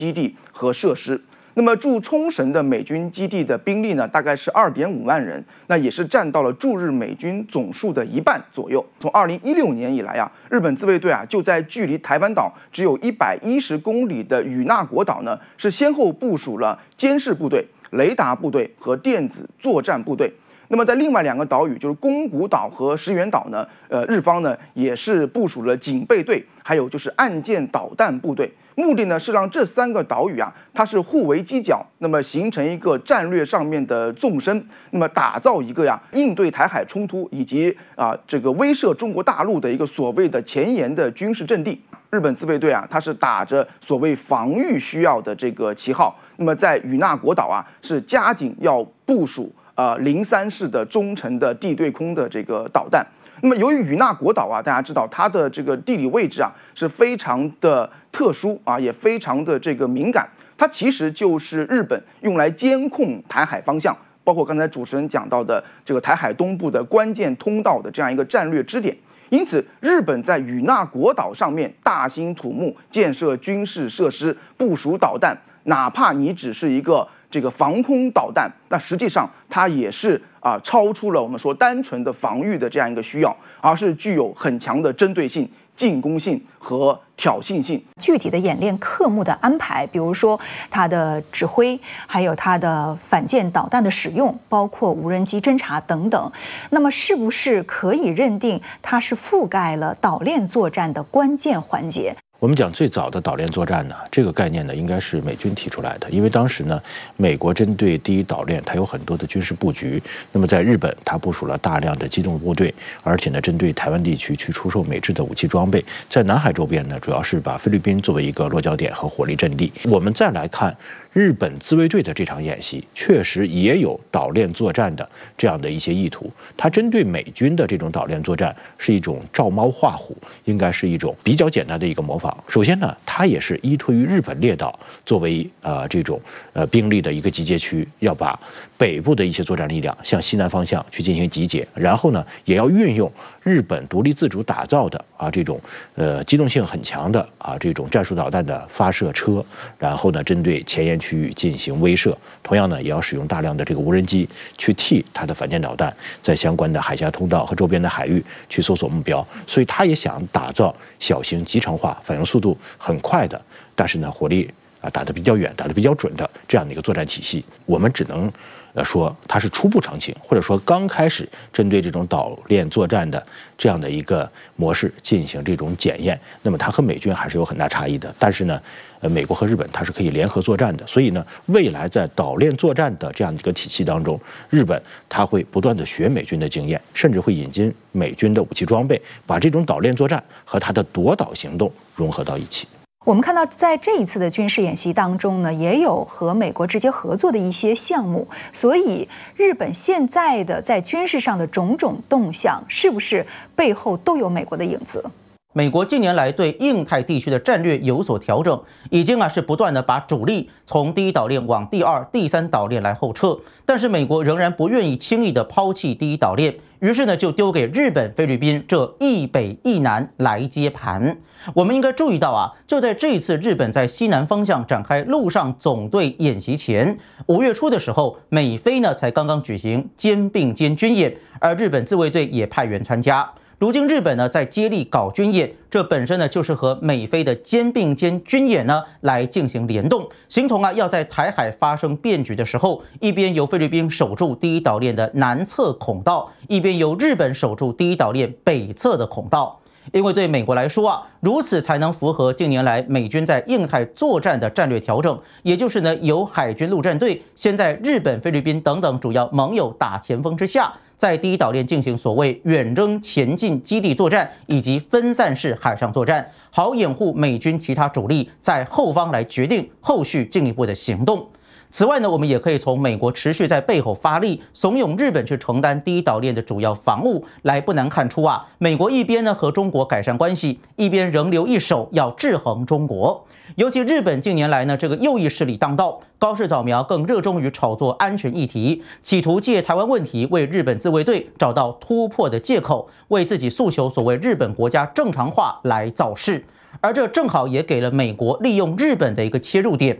基地和设施。那么驻冲绳的美军基地的兵力呢，大概是2.5万人，那也是占到了驻日美军总数的1半左右。从2016年以来啊，日本自卫队啊就在距离台湾岛只有110公里的与那国岛呢，是先后部署了监视部队、雷达部队和电子作战部队。那么在另外2个岛屿，就是宫古岛和石垣岛呢，日方呢也是部署了警备队，还有就是岸舰导弹部队。目的呢是让这3个岛屿啊，它是互为犄角，那么形成一个战略上面的纵深，那么打造一个应对台海冲突以及这个威慑中国大陆的一个所谓的前沿的军事阵地。日本自卫队啊，它是打着所谓防御需要的这个旗号，那么在与那国岛啊，是加紧要部署03式的中程的地对空的这个导弹。那么由于与那国岛啊，大家知道它的这个地理位置啊是非常的特殊啊，也非常的这个敏感，它其实就是日本用来监控台海方向，包括刚才主持人讲到的这个台海东部的关键通道的这样一个战略支点。因此，日本在与那国岛上面大兴土木，建设军事设施，部署导弹，哪怕你只是一个这个防空导弹，那实际上它也是超出了我们说单纯的防御的这样一个需要，而是具有很强的针对性、进攻性和挑衅性。 具体的演练科目的安排，比如说它的指挥，还有它的反舰导弹的使用，包括无人机侦察等等，那么是不是可以认定它是覆盖了岛链作战的关键环节？ 我们讲最早的岛链作战呢，这个概念呢，应该是美军提出来的。因为当时呢，美国针对第一岛链，它有很多的军事布局。那么在日本，它部署了大量的机动部队，而且呢，针对台湾地区去出售美制的武器装备。在南海周边呢，主要是把菲律宾作为一个落脚点和火力阵地。我们再来看日本自卫队的这场演习，确实也有岛链作战的这样的一些意图。它针对美军的这种岛链作战是一种照猫画虎，应该是一种比较简单的一个模仿。首先呢，它也是依托于日本列岛作为这种兵力的一个集结区，要把北部的一些作战力量向西南方向去进行集结，然后呢，也要运用日本独立自主打造的这种机动性很强的这种战术导弹的发射车，然后呢，针对前沿区域进行威慑。同样呢，也要使用大量的这个无人机去替它的反舰导弹在相关的海峡通道和周边的海域去搜索目标。所以他也想打造小型集成化、反应速度很快的，但是呢，火力打得比较远、打得比较准的这样的一个作战体系。我们只能说它是初步成型，或者说刚开始针对这种岛链作战的这样的一个模式进行这种检验。那么它和美军还是有很大差异的，但是呢，美国和日本它是可以联合作战的。所以呢，未来在岛链作战的这样一个体系当中，日本它会不断的学美军的经验，甚至会引进美军的武器装备，把这种岛链作战和它的夺岛行动融合到一起。 我们看到，在这一次的军事演习当中呢，也有和美国直接合作的一些项目，所以日本现在的在军事上的种种动向，是不是背后都有美国的影子？ 美国近年来对印太地区的战略有所调整，已经是不断的把主力从第一岛链往第二、第三岛链来后撤，但是美国仍然不愿意轻易的抛弃第一岛链，于是呢就丢给日本、菲律宾这一北一南来接盘。我们应该注意到就在这一次日本在西南方向展开陆上总队演习前，5月初的时候，美菲呢才刚刚举行肩并肩军演，而日本自卫队也派员参加。如今日本呢在接力搞军演，这本身呢就是和美菲的肩并肩军演呢来进行联动，形同要在台海发生变局的时候，一边由菲律宾守住第一岛链的南侧孔道，一边由日本守住第一岛链北侧的孔道。因为对美国来说如此才能符合近年来美军在印太作战的战略调整，也就是呢由海军陆战队先在日本、菲律宾等等主要盟友打前锋之下，在第一岛链进行所谓远征前进基地作战以及分散式海上作战，好掩护美军其他主力在后方来决定后续进一步的行动。此外呢，我们也可以从美国持续在背后发力，怂恿日本去承担第一岛链的主要防务来，不难看出美国一边呢和中国改善关系，一边仍留一手要制衡中国。尤其日本近年来呢，这个右翼势力当道，高市早苗更热衷于炒作安全议题，企图借台湾问题为日本自卫队找到突破的借口，为自己诉求所谓日本国家正常化来造势。 而这正好也给了美国利用日本的一个切入点。